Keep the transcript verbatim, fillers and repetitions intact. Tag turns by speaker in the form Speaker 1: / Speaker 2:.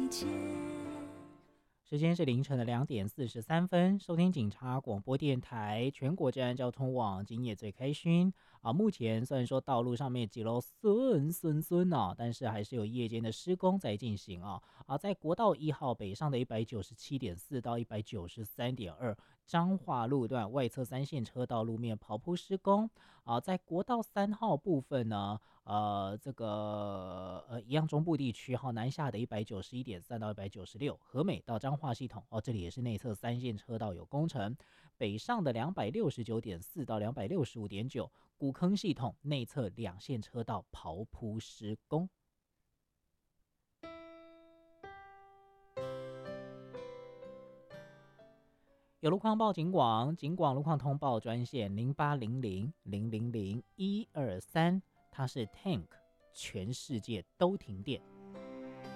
Speaker 1: 一切。
Speaker 2: 时间是凌晨的两点四十三分，收听警察广播电台全国治安交通网，今夜最开心啊！目前虽然说道路上面挤了顺顺顺啊，但是还是有夜间的施工在进行啊啊！在国道一号北上的一百九十七点四到一百九十三点二彰化路段外侧三线车道路面刨铺施工啊，在国道三号部分呢。呃，这个呃，一样中部地区哈，南下的一百九十一点三到一百九十六，和美到彰化系统哦，这里也是内侧三线车道有工程。北上的两百六十九点四到两百六十五点九，古坑系统内侧两线车道刨铺施工。有路况报警广，警广路况通报专线零八零零零零零一二三，它是 Tank， 全世界都停电。